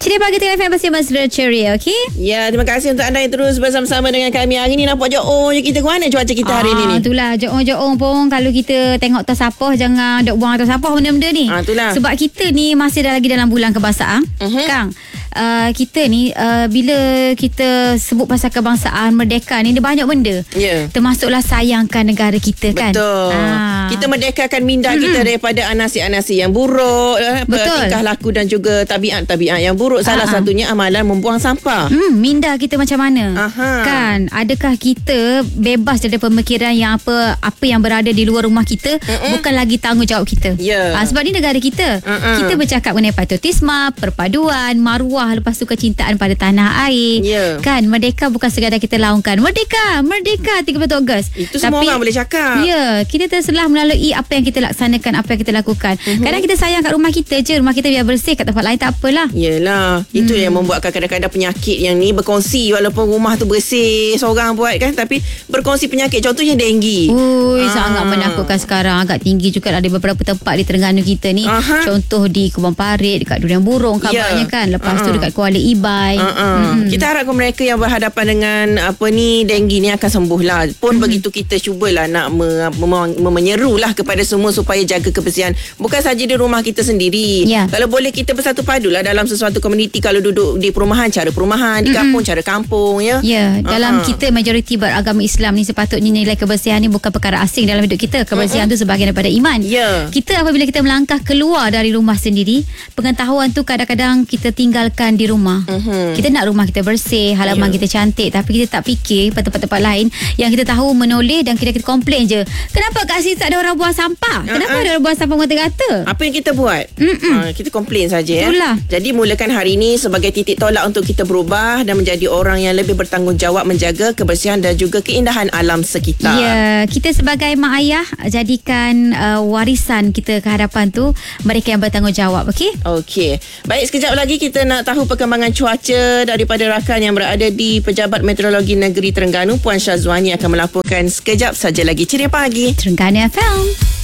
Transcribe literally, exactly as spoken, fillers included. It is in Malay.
Ceria Pagi Tengah F M bersama Mas Ceria, okey? Ya, terima kasih untuk anda yang terus bersama-sama dengan kami. Hari ni nampak Johor je kita. Mana cuaca kita hari ah, ni ni? Itulah, Johor-Johor pun kalau kita tengok atas sapah, jangan dok buang atas sapah benda-benda ni. Ah, itulah. Sebab kita ni masih dah lagi dalam bulan kebangsaan. Uh-huh. Kang, uh, kita ni uh, bila kita sebut pasal kebangsaan, merdeka ni, dia banyak benda. Ya. Termasuklah sayangkan negara kita kan. Betul. Ah. Kita merdekakan minda mm-hmm. kita daripada anasi-anasi yang buruk, betul. Tingkah laku dan juga tabiat-tabiat yang buruk. Salah Aha. satunya amalan membuang sampah. Hmm, minda kita macam mana? Aha. Kan, adakah kita bebas dari pemikiran yang apa apa yang berada di luar rumah kita Mm-mm. bukan lagi tanggungjawab kita. Yeah. Ha, sebab ni negara kita. Uh-uh. Kita bercakap mengenai patriotisme, perpaduan, maruah, lepas tu kecintaan pada tanah air. Yeah. Kan, merdeka bukan sekadar kita laungkan. Merdeka, merdeka tiga puluh satu Ogos. Itu semua Tapi, orang boleh cakap. Ya, kita terselah melalui apa yang kita laksanakan, apa yang kita lakukan. Uh-huh. Kadang kita sayang kat rumah kita je, rumah kita biar bersih, kat tempat lain tak apalah. Yelah, hmm. itu yang membuatkan kadang-kadang penyakit yang ni berkongsi, walaupun rumah tu bersih seorang buat kan, tapi berkongsi penyakit, contohnya denggi. Ui, ah. sangat menakutkan sekarang. Agak tinggi juga ada beberapa tempat di Terengganu kita ni. Aha. Contoh di Kubang Parit, dekat Durian Burung kabarnya yeah. kan. Lepas uh-uh. tu dekat Kuala Ibai. uh-uh. hmm. Kita harapkan mereka yang berhadapan dengan apa ni, denggi ni akan sembuh lah. Pun hmm. begitu kita cubalah nak me- me- me- menyerulah kepada semua supaya jaga kebersihan. Bukan saja di rumah kita sendiri. Yeah. Kalau boleh kita bersatu padulah dalam sesuatu komuniti. Kalau duduk di perumahan, cara perumahan. Di kampung, mm-hmm. cara kampung. Ya, yeah. Dalam uh-huh. kita majoriti beragama Islam ni, sepatutnya nilai kebersihan ni bukan perkara asing dalam hidup kita. Kebersihan uh-huh. tu sebahagian daripada iman. Yeah. Kita apabila kita melangkah keluar dari rumah sendiri, pengetahuan tu kadang-kadang kita tinggalkan di rumah. Uh-huh. Kita nak rumah kita bersih, halaman yeah. kita cantik, tapi kita tak fikir pada tempat-tempat lain yang kita tahu menoleh dan kita, kita komplain je. Kenapa kat sini tak ada orang buang sampah? Uh-huh. Kenapa ada orang buang sampah mengata-ngata? Apa yang kita buat? Uh, kita komplain saja ya. Jadi mulakan hari ini sebagai titik tolak untuk kita berubah dan menjadi orang yang lebih bertanggungjawab menjaga kebersihan dan juga keindahan alam sekitar. Ya, kita sebagai mak ayah jadikan uh, warisan kita ke hadapan tu mereka yang bertanggungjawab, okey? Okey. Baik, sekejap lagi kita nak tahu perkembangan cuaca daripada rakan yang berada di Pejabat Meteorologi Negeri Terengganu, Puan Syazwani akan melaporkan sekejap saja lagi. Ceria Pagi Terengganu F M.